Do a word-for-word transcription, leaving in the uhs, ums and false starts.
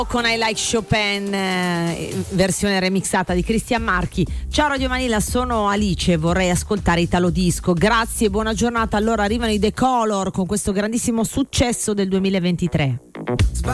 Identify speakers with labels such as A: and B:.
A: Con I Like Chopin, eh, versione remixata di Cristian Marchi. Ciao Radio Manila, sono Alice e vorrei ascoltare Italo Disco. Grazie, buona giornata. Allora arrivano i The Color con questo grandissimo successo del duemilaventitré.